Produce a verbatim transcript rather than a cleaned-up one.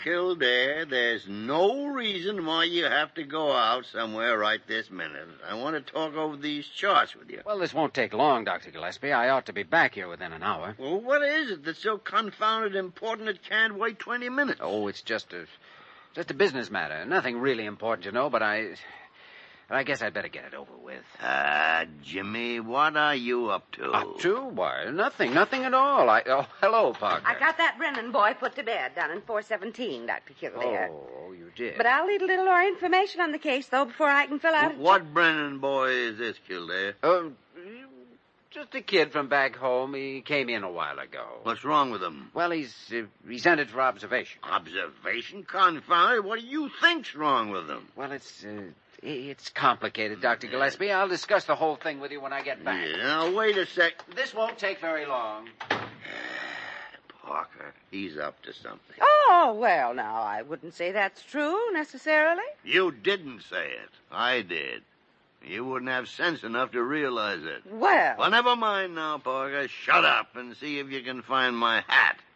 Kildare, there's no reason why you have to go out somewhere right this minute. I want to talk over these charts with you. Well, this won't take long, Doctor Gillespie. I ought to be back here within an hour. Well, what is it that's so confounded important it can't wait twenty minutes? Oh, it's just a, just a business matter. Nothing really important, you know, but I... I guess I'd better get it over with. Ah, uh, Jimmy, what are you up to? Up to? Why, nothing. Nothing at all. I... Oh, hello, Parker. I got that Brennan boy put to bed down in four seventeen, Doctor Kildare. Oh, you did. But I'll need a little more information on the case, though, before I can fill out... Well, what check. Brennan boy is this, Kildare? Um, just a kid from back home. He came in a while ago. What's wrong with him? Well, he's uh, he's entered for observation. Observation? Confound it. What do you think's wrong with him? Well, it's... Uh, It's complicated, Doctor Gillespie. I'll discuss the whole thing with you when I get back. Yeah, now, wait a sec. This won't take very long. Parker, he's up to something. Oh, well, now, I wouldn't say that's true, necessarily. You didn't say it. I did. You wouldn't have sense enough to realize it. Well... Well, never mind now, Parker. Shut up and see if you can find my hat.